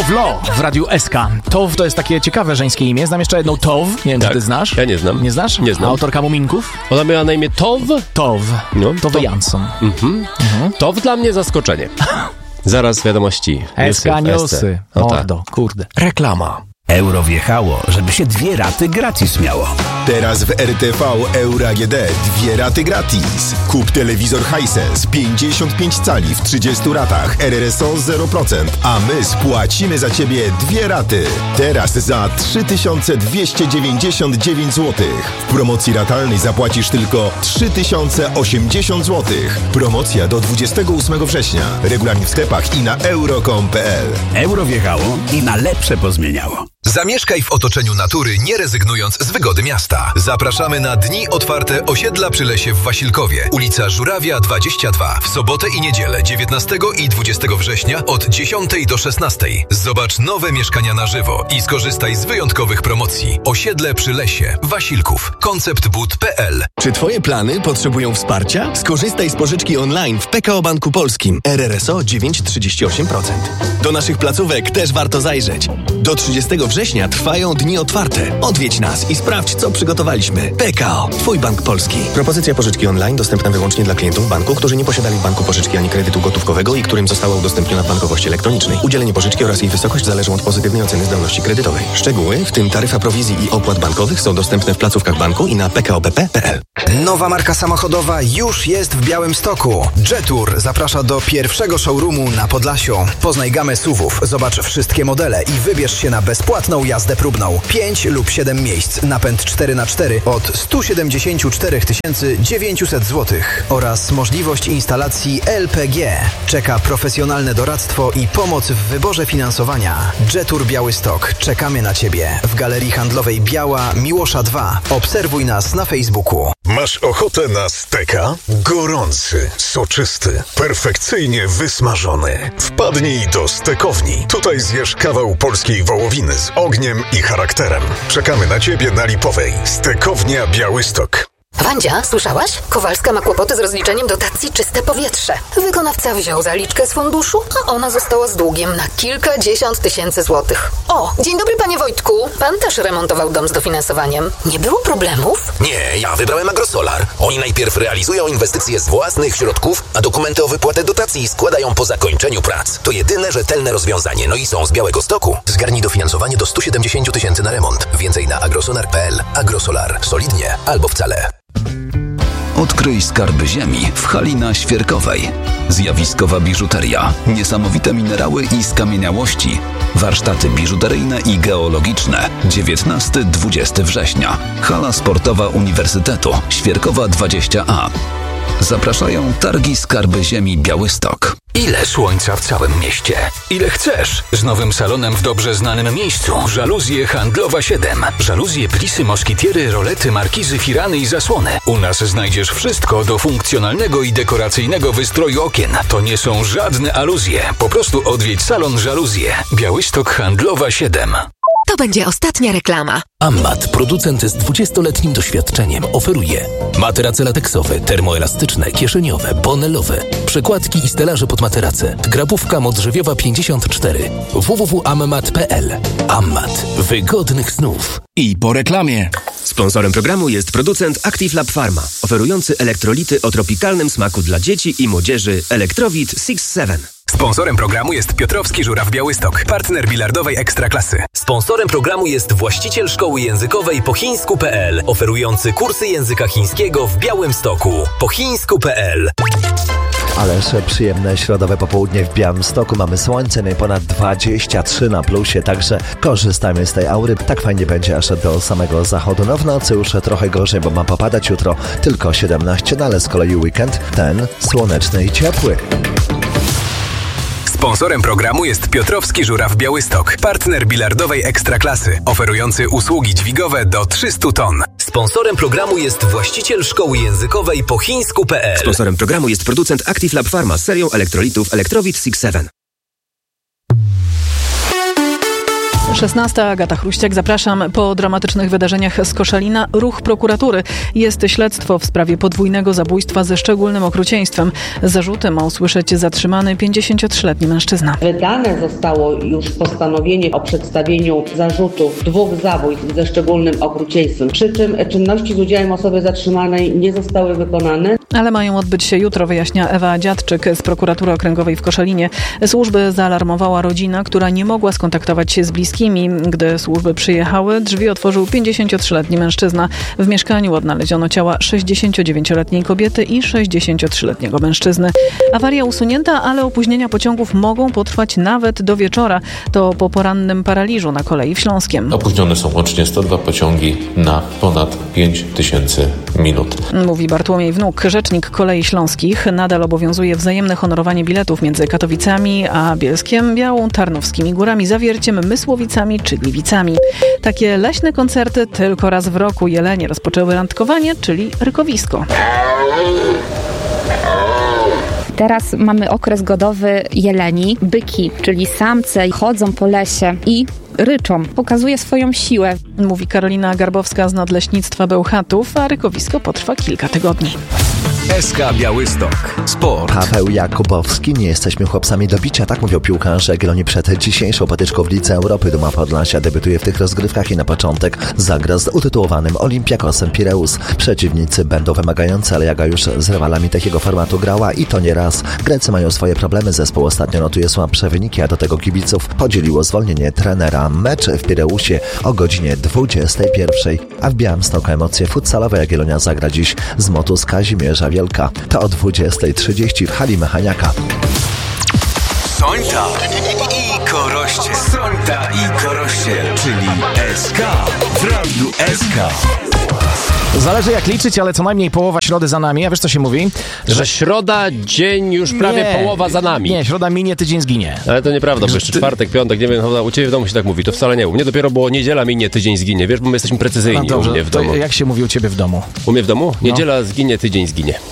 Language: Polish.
Towlo w Radiu SK. Tow to jest takie ciekawe żeńskie imię. Znam jeszcze jedną Tow. Nie wiem, czy ty znasz? Ja nie znam. Nie znasz? Nie znam. Autorka Muminków? Ona miała na imię Tow? Tow. No, Tove Jansson. Tow dla mnie zaskoczenie. Zaraz wiadomości. SK Newsy. Mordo, kurde. Reklama. Euro wjechało, żeby się 2 raty gratis miało. Teraz w RTV Euro AGD 2 raty gratis. Kup telewizor Hisense 55 cali w 30 ratach, RRSO 0%, a my spłacimy za Ciebie 2 raty. Teraz za 3299 zł. W promocji ratalnej zapłacisz tylko 3080 zł. Promocja do 28 września. Regulamin w sklepach i na euro.com.pl. Euro wjechało i na lepsze pozmieniało. Zamieszkaj w otoczeniu natury, nie rezygnując z wygody miasta. Zapraszamy na Dni Otwarte Osiedla przy Lesie w Wasilkowie. Ulica Żurawia 22. W sobotę i niedzielę 19 i 20 września od 10 do 16. Zobacz nowe mieszkania na żywo i skorzystaj z wyjątkowych promocji. Osiedle przy Lesie, Wasilków. Konceptbud.pl. Czy Twoje plany potrzebują wsparcia? Skorzystaj z pożyczki online w PKO Banku Polskim. RRSO 9,38%. Do naszych placówek też warto zajrzeć. Do 30 września trwają Dni Otwarte. Odwiedź nas i sprawdź, co przygotowaliśmy. PKO, Twój bank polski. Propozycja pożyczki online dostępna wyłącznie dla klientów banku, którzy nie posiadali w banku pożyczki ani kredytu gotówkowego i którym została udostępniona w bankowości elektronicznej. Udzielenie pożyczki oraz jej wysokość zależą od pozytywnej oceny zdolności kredytowej. Szczegóły, w tym taryfa prowizji i opłat bankowych, są dostępne w placówkach banku i na pkopp.pl. Nowa marka samochodowa już jest w Białymstoku. Jetour zaprasza do pierwszego showroomu na Podlasiu. Poznaj gamę SUV-ów, zobacz wszystkie modele i wybierz się na bezpłatną jazdę próbną. 5 lub 7 miejsc, napęd 4x4 od 174 900 zł oraz możliwość instalacji LPG. Czeka profesjonalne doradztwo i pomoc w wyborze finansowania. Jetour Białystok. Czekamy na Ciebie w Galerii Handlowej Biała Miłosza 2. Obserwuj nas na Facebooku. Masz ochotę na steka? Gorący, soczysty, perfekcyjnie wysmażony. Wpadnij do stekowni. Tutaj zjesz kawał polskiej wołowiny z ogniem i charakterem. Czekamy na Ciebie na Lipowej. Stekownia Białystok. Wandzia, słyszałaś? Kowalska ma kłopoty z rozliczeniem dotacji Czyste Powietrze. Wykonawca wziął zaliczkę z funduszu, a ona została z długiem na kilkadziesiąt tysięcy złotych. O, dzień dobry panie Wojtku. Pan też remontował dom z dofinansowaniem. Nie było problemów? Nie, ja wybrałem Agrosolar. Oni najpierw realizują inwestycje z własnych środków, a dokumenty o wypłatę dotacji składają po zakończeniu prac. To jedyne rzetelne rozwiązanie, no i są z Białegostoku. Zgarnij dofinansowanie do 170 tysięcy na remont. Więcej na agrosolar.pl. Agrosolar. Solidnie albo wcale. Odkryj skarby ziemi w Halina Świerkowej. Zjawiskowa biżuteria, niesamowite minerały i skamieniałości, warsztaty biżuteryjne i geologiczne. 19-20 września. Hala Sportowa Uniwersytetu Świerkowa 20A. Zapraszają Targi Skarby Ziemi Białystok. Ile słońca w całym mieście? Ile chcesz? Z nowym salonem w dobrze znanym miejscu. Żaluzje Handlowa 7. Żaluzje, plisy, moskitiery, rolety, markizy, firany i zasłony. U nas znajdziesz wszystko do funkcjonalnego i dekoracyjnego wystroju okien. To nie są żadne aluzje. Po prostu odwiedź salon Żaluzje. Białystok Handlowa 7. To będzie ostatnia reklama. Ammat, producent z 20-letnim doświadczeniem, oferuje materace lateksowe, termoelastyczne, kieszeniowe, bonelowe, przekładki i stelaże pod materace. Grabówka Modrzewiowa 54. www.ammat.pl. Ammat. Wygodnych snów. I po reklamie. Sponsorem programu jest producent Active Lab Pharma, oferujący elektrolity o tropikalnym smaku dla dzieci i młodzieży Elektrowit 6-7. Sponsorem programu jest Piotrowski Żuraw Białystok, partner bilardowej ekstraklasy. Sponsorem programu jest właściciel szkoły językowej pochińsku.pl, oferujący kursy języka chińskiego w Białymstoku. pochińsku.pl. Ależ przyjemne środowe popołudnie w Białymstoku. Mamy słońce, ponad 23 na plusie, także korzystamy z tej aury. Tak fajnie będzie aż do samego zachodu. No w nocy już trochę gorzej, bo ma popadać jutro tylko 17, no ale z kolei weekend ten słoneczny i ciepły. Sponsorem programu jest Piotrowski Żuraw Białystok, partner bilardowej ekstraklasy, oferujący usługi dźwigowe do 300 ton. Sponsorem programu jest właściciel szkoły językowej pochińsku.pl. Sponsorem programu jest producent Active Lab Pharma z serią elektrolitów Elektrowit 6-7. 16. Agata Chruściak, zapraszam. Po dramatycznych wydarzeniach z Koszalina ruch prokuratury. Jest śledztwo w sprawie podwójnego zabójstwa ze szczególnym okrucieństwem. Zarzuty ma usłyszeć zatrzymany 53-letni mężczyzna. Wydane zostało już postanowienie o przedstawieniu zarzutów 2 zabójstw ze szczególnym okrucieństwem. Przy czym czynności z udziałem osoby zatrzymanej nie zostały wykonane. Ale mają odbyć się jutro, wyjaśnia Ewa Dziadczyk z prokuratury okręgowej w Koszalinie. Służby zaalarmowała rodzina, która nie mogła skontaktować się z bliskimi. Gdy służby przyjechały, drzwi otworzył 53-letni mężczyzna. W mieszkaniu odnaleziono ciała 69-letniej kobiety i 63-letniego mężczyzny. Awaria usunięta, ale opóźnienia pociągów mogą potrwać nawet do wieczora. To po porannym paraliżu na kolei w Śląskiem. Opóźnione są łącznie 102 pociągi na ponad 5000 minut. Mówi Bartłomiej Wnuk, rzecznik Kolei Śląskich. Nadal obowiązuje wzajemne honorowanie biletów między Katowicami a Bielskiem, Białą, Tarnowskimi Górami, Zawierciem, Mysłowicami czy Gliwicami. Takie leśne koncerty tylko raz w roku. Jelenie rozpoczęły randkowanie, czyli rykowisko. Teraz mamy okres godowy jeleni. Byki, czyli samce, chodzą po lesie i ryczą. Pokazuje swoją siłę. Mówi Karolina Garbowska z Nadleśnictwa Bełchatów, a rykowisko potrwa kilka tygodni. SK Białystok. Sport. Paweł Jakubowski. Nie jesteśmy chłopcami do bicia, tak mówią piłkarze Jagiellonii przed dzisiejszą potyczką w Lidze Europy. Duma Podlasia debiutuje w tych rozgrywkach i na początek zagra z utytułowanym Olympiakosem Pireus. Przeciwnicy będą wymagający, ale Jaga już z rywalami takiego formatu grała i to nie raz. Grecy mają swoje problemy, zespół ostatnio notuje słabsze wyniki, a do tego kibiców podzieliło zwolnienie trenera. Mecz w Pireusie o godzinie 21:00, a w Białymstoku emocje futsalowe. Jagiellonia zagra dziś z Motus Kazimierza Wielka. To o 20:30 w hali Mechaniaka. Sońta i Koroście. Sońta i Koroście, czyli SK w Radiu SK. Zależy jak liczyć, ale co najmniej połowa środy za nami. A wiesz co się mówi? Że środa, dzień już prawie połowa za nami. Nie, środa minie, tydzień zginie. Ale to nieprawda, bo jeszcze czwartek, piątek, nie wiem, u Ciebie w domu się tak mówi. To wcale nie. U mnie dopiero było niedziela minie, tydzień zginie. Wiesz, bo my jesteśmy precyzyjni. No dobrze, u mnie w domu. Jak się mówi u Ciebie w domu? U mnie w domu? Niedziela zginie, tydzień zginie.